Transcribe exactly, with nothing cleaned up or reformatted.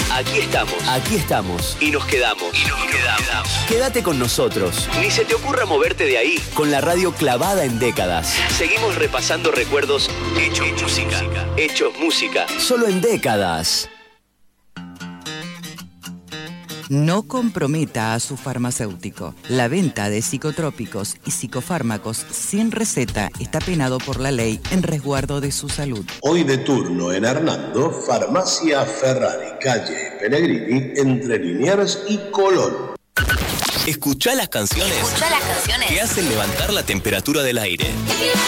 Aquí estamos. Aquí estamos. Y nos quedamos. Y nos quedamos. Quédate con nosotros. Ni se te ocurra moverte de ahí. Con la radio clavada en décadas. Seguimos repasando recuerdos hechos música. Hechos música. Solo en décadas. No comprometa a su farmacéutico. La venta de psicotrópicos y psicofármacos sin receta está penado por la ley en resguardo de su salud. Hoy de turno en Hernando, Farmacia Ferrari, calle Pellegrini, entre Liniers y Colón. Escuchá las canciones. Escuchá las canciones que hacen levantar la temperatura del aire.